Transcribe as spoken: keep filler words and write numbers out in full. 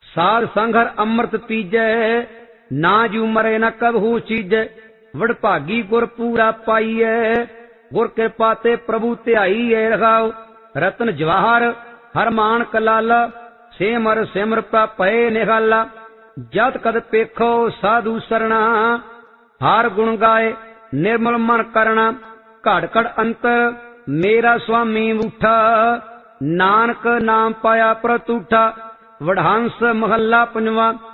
साध संघर अमृत पीजै, ना जू मरे न कबहू चीजै। वडभागी गुर पूरा पाईऐ, गुर कृपा ते प्रभु ध्याईऐ। रखाओ रतन जवाहर हर मान कलाला, सेमर सिमर पए निहाला। जत कद पेखो साधु सरना, हार गुण गाए निर्मल मन करना। घड़ घड़ अंतर मेरा स्वामी उठा, नानक नाम पाया प्रतूठा। वडहंस महला पंजवा।